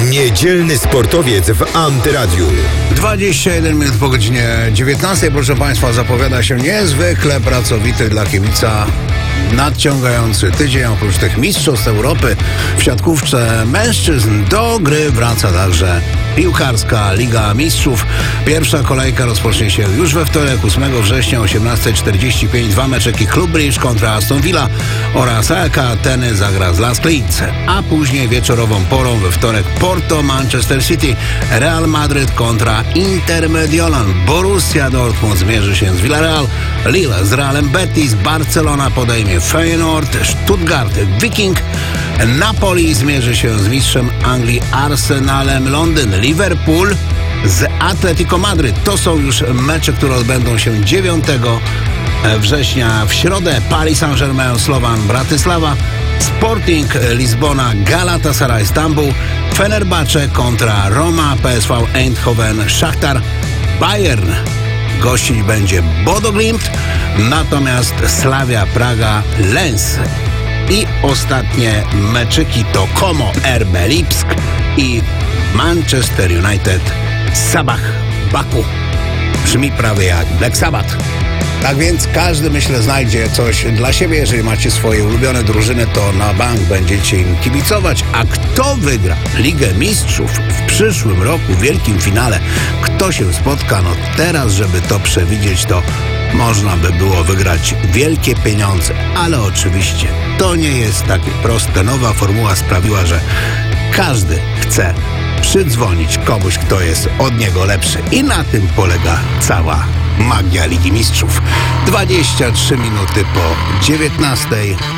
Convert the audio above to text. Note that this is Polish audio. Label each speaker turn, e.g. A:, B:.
A: Niedzielny sportowiec w Antyradiu.
B: 21 minut po godzinie 19, proszę Państwa, zapowiada się niezwykle pracowity dla kibica nadciągający tydzień. Oprócz tych mistrzostw Europy w siatkówce mężczyzn do gry wraca także piłkarska Liga Mistrzów. Pierwsza kolejka rozpocznie się już we wtorek, 8 września, 18:45. Dwa meczeki Club Brugge kontra Aston Villa oraz AEK Ateny zagra z Lask Linz. A później wieczorową porą we wtorek Porto Manchester City, Real Madryt kontra Inter Mediolan, Borussia Dortmund zmierzy się z Villarreal, Lille z Realem Betis, Barcelona podejmie Feyenoord, Stuttgart Viking, Napoli zmierzy się z mistrzem Anglii Arsenalem Londyn, Liverpool z Atletico Madryt. To są już mecze, które odbędą się 9 września w środę. Paris Saint-Germain, Slovan Bratysława, Sporting Lizbona, Galatasaray Stambuł, Fenerbahce kontra Roma, PSV Eindhoven, Szachtar, Bayern gościć będzie Bodo Glimt, natomiast Slavia Praga, Lens. I ostatnie meczyki to Como RB Lipsk i Manchester United Sabah Baku. Brzmi prawie jak Black Sabbath. Tak więc każdy, myślę, znajdzie coś dla siebie. Jeżeli macie swoje ulubione drużyny, to na bank będziecie im kibicować. A kto wygra Ligę Mistrzów w przyszłym roku w wielkim finale? Kto się spotka? No teraz, żeby to przewidzieć, to można by było wygrać wielkie pieniądze. Ale oczywiście to nie jest takie proste. Nowa formuła sprawiła, że każdy chce przydzwonić komuś, kto jest od niego lepszy. I na tym polega cała magia Ligi Mistrzów. 23 minuty po 19.